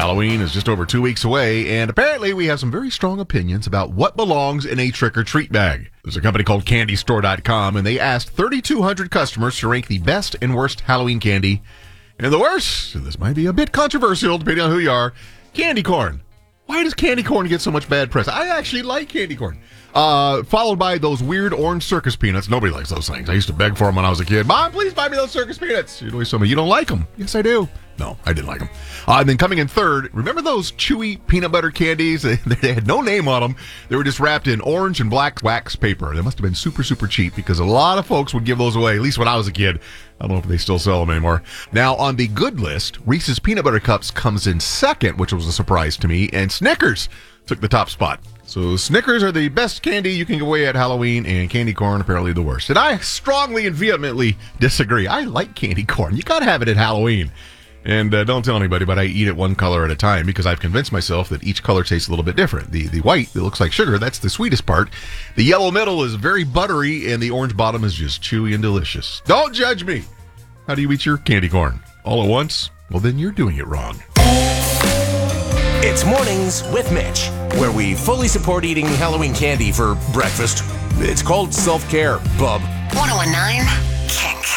Halloween is just over 2 weeks away, and apparently we have some very strong opinions about what belongs in a trick-or-treat bag. There's a company called CandyStore.com, and they asked 3,200 customers to rank the best and worst Halloween candy. And the worst, and this might be a bit controversial depending on who you are, candy corn. Why does candy corn get so much bad press? I actually like candy corn. Followed by those weird orange circus peanuts. Nobody likes those things. I used to beg for them when I was a kid. Mom, please buy me those circus peanuts. You'd always tell me, you don't like them. Yes, I do. No, I didn't like them. And then coming in third, remember those chewy peanut butter candies? They had no name on them. They were just wrapped in orange and black wax paper. They must have been super, super cheap because a lot of folks would give those away, at least when I was a kid. I don't know if they still sell them anymore. Now, on the good list, Reese's Peanut Butter Cups comes in second, which was a surprise to me, and Snickers took the top spot. So Snickers are the best candy you can give away at Halloween, and candy corn apparently the worst. And I strongly and vehemently disagree. I like candy corn. You got to have it at Halloween. And don't tell anybody, but I eat it one color at a time because I've convinced myself that each color tastes a little bit different. The white that looks like sugar, that's the sweetest part. The yellow middle is very buttery, and the orange bottom is just chewy and delicious. Don't judge me. How do you eat your candy corn? All at once? Well, then you're doing it wrong. It's Mornings with Mitch, where we fully support eating Halloween candy for breakfast. It's called self-care, bub. 1019